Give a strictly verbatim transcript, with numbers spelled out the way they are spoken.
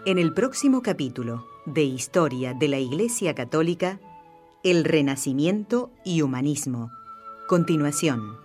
En el próximo capítulo de Historia de la Iglesia Católica, el Renacimiento y Humanismo. Continuación.